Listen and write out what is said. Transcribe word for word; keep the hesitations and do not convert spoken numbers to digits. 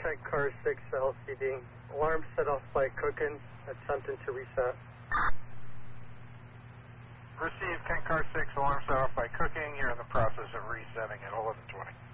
Kent Car six L C D. Alarm set off by cooking, attempting to reset. Receive Kent Car six, alarm set off by cooking. You're in the process of resetting at eleven twenty.